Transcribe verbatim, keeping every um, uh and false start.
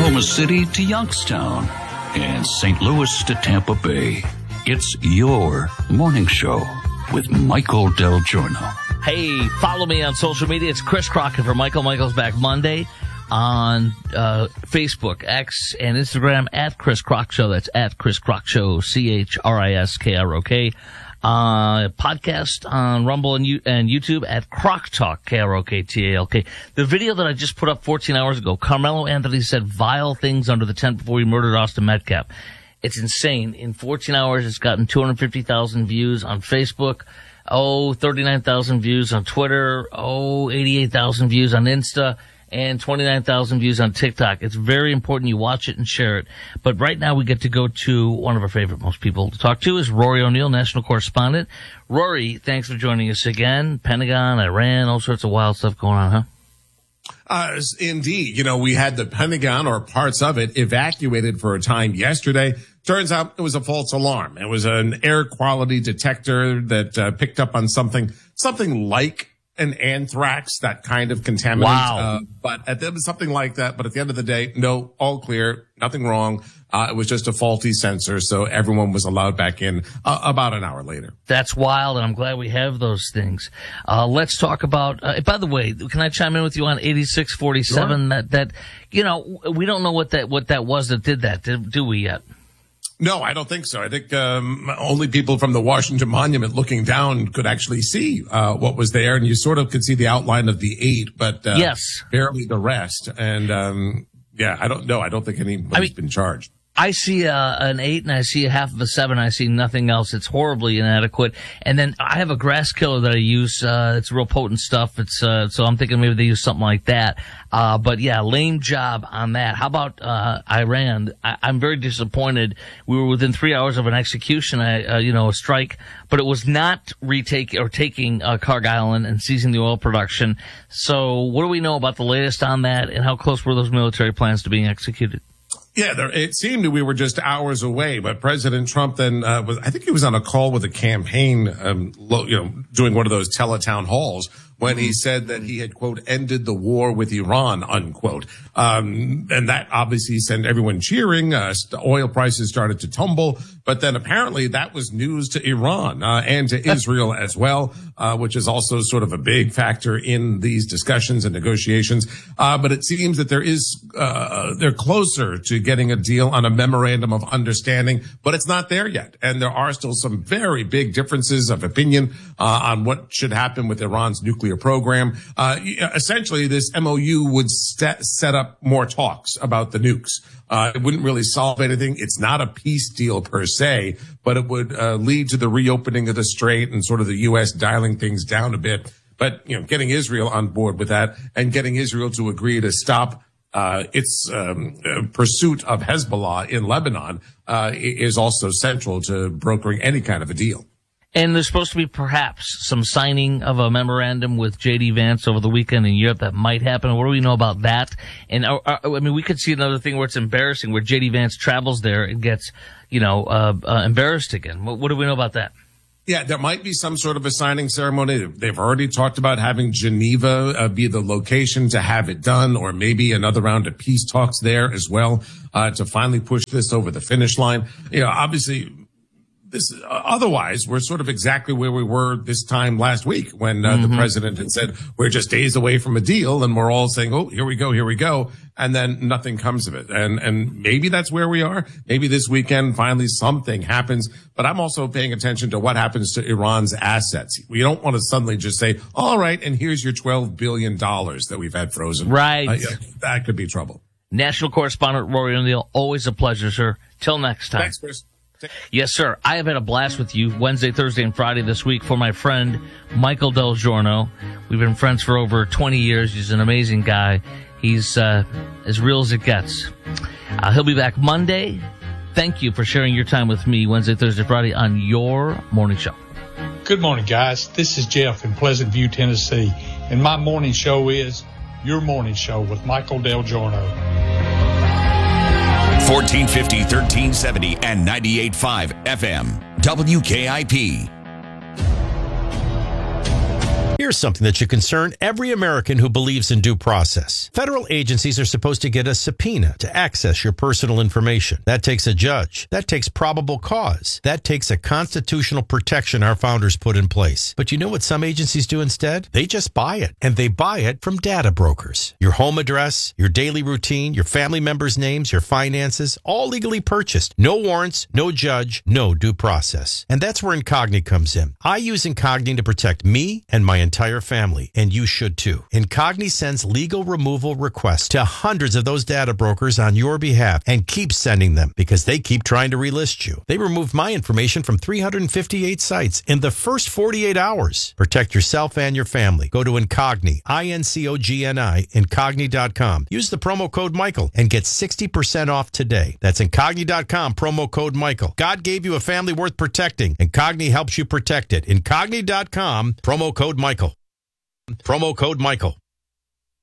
Oklahoma City to Youngstown, and Saint Louis to Tampa Bay. It's your morning show with Michael Del Giorno. Hey, follow me on social media. It's Chris Crockett for Michael. Michael's Back Monday on uh, Facebook, X, and Instagram at Chris Crock Show. That's at Chris Crock Show, C H R I S K R O K. Uh, podcast on Rumble and, U- and YouTube at Crock Talk, K R O K T A L K. The video that I just put up fourteen hours ago, Carmelo Anthony said vile things under the tent before he murdered Austin Metcalf. It's insane. In fourteen hours, it's gotten two hundred fifty thousand views on Facebook. Oh, thirty-nine thousand views on Twitter. Oh, eighty-eight thousand views on Insta. And twenty-nine thousand views on TikTok. It's very important you watch it and share it. But right now we get to go to one of our favorite most people to talk to is Rory O'Neill, national correspondent. Rory, thanks for joining us again. Pentagon, Iran, all sorts of wild stuff going on, huh? Uh, indeed. You know, we had the Pentagon or parts of it evacuated for a time yesterday. Turns out it was a false alarm. It was an air quality detector that uh, picked up on something, something like an anthrax, that kind of contaminant. Wow. Uh, but at the, something like that. But at the end of the day, no, all clear, nothing wrong. Uh, it was just a faulty sensor. So everyone was allowed back in uh, about an hour later. That's wild. And I'm glad we have those things. Uh, let's talk about, uh, by the way, can I chime in with you on eighty-six forty-seven? Sure. That, that, you know, we don't know what that, what that was that did that, did, do we yet? No, I don't think so. I think um, only people from the Washington Monument looking down could actually see uh, what was there, and you sort of could see the outline of the eight, but uh, yes, barely the rest. And um, yeah, I don't know. I don't think anybody's I mean, been charged. I see uh, an eight and I see a half of a seven. I see nothing else. It's horribly inadequate. And then I have a grass killer that I use. Uh, it's real potent stuff. It's, uh, so I'm thinking maybe they use something like that. Uh, but yeah, lame job on that. How about, uh, Iran? I, I'm very disappointed. We were within three hours of an execution, I, uh, you know, a strike, but it was not retake or taking, uh, Karg Island and seizing the oil production. So what do we know about the latest on that and how close were those military plans to being executed? Yeah, there, it seemed we were just hours away, but President Trump then uh, was, I think he was on a call with a campaign, um, lo, you know, doing one of those teletown halls when he said that he had, quote, ended the war with Iran, unquote. Um, and that obviously sent everyone cheering. Uh, oil prices started to tumble. But then apparently that was news to Iran, uh, and to Israel as well, uh, which is also sort of a big factor in these discussions and negotiations. Uh, but it seems that there is, uh, they're closer to getting a deal on a memorandum of understanding, but it's not there yet. And there are still some very big differences of opinion, uh, on what should happen with Iran's nuclear program. Uh, essentially this M O U would st- set up more talks about the nukes. Uh, it wouldn't really solve anything. It's not a peace deal per se, but it would uh, lead to the reopening of the strait and sort of the U S dialing things down a bit. But, you know, getting Israel on board with that and getting Israel to agree to stop uh its um, uh, pursuit of Hezbollah in Lebanon uh is also central to brokering any kind of a deal. And there's supposed to be perhaps some signing of a memorandum with J D Vance over the weekend in Europe that might happen. What do we know about that? And uh, uh, I mean, we could see another thing where it's embarrassing, where J D Vance travels there and gets, you know, uh, uh embarrassed again. What, what do we know about that? Yeah, there might be some sort of a signing ceremony. They've already talked about having Geneva uh, be the location to have it done, or maybe another round of peace talks there as well, uh, to finally push this over the finish line. You know, obviously, this, uh, otherwise, we're sort of exactly where we were this time last week when uh, mm-hmm. the president had said, we're just days away from a deal, and we're all saying, oh, here we go, here we go. And then nothing comes of it. And, and maybe that's where we are. Maybe this weekend, finally something happens. But I'm also paying attention to what happens to Iran's assets. We don't want to suddenly just say, all right, and here's your twelve billion dollars that we've had frozen. Right. Uh, yeah, that could be trouble. National correspondent Rory O'Neill, always a pleasure, sir. Till next time. Thanks, Chris. Yes, sir. I have had a blast with you Wednesday, Thursday, and Friday this week for my friend Michael Del Giorno. We've been friends for over twenty years. He's an amazing guy. He's uh, as real as it gets. Uh, he'll be back Monday. Thank you for sharing your time with me Wednesday, Thursday, Friday on your morning show. Good morning, guys. This is Jeff in Pleasant View, Tennessee, and my morning show is Your Morning Show with Michael Del Giorno. fourteen fifty, thirteen seventy, and ninety-eight point five F M. W K I P. Here's something that should concern every American who believes in due process. Federal agencies are supposed to get a subpoena to access your personal information. That takes a judge. That takes probable cause. That takes a constitutional protection our founders put in place. But you know what some agencies do instead? They just buy it. And they buy it from data brokers. Your home address, your daily routine, your family members' names, your finances, all legally purchased. No warrants, no judge, no due process. And that's where Incogni comes in. I use Incogni to protect me and my entire family, and you should too. Incogni sends legal removal requests to hundreds of those data brokers on your behalf and keeps sending them because they keep trying to relist you. They removed my information from three hundred fifty-eight sites in the first forty-eight hours. Protect yourself and your family. Go to Incogni, I N C O G N I, Incogni dot com. Use the promo code Michael and get sixty percent off today. That's Incogni dot com, promo code Michael. God gave you a family worth protecting. Incogni helps you protect it. Incogni dot com, promo code Michael. Promo code Michael.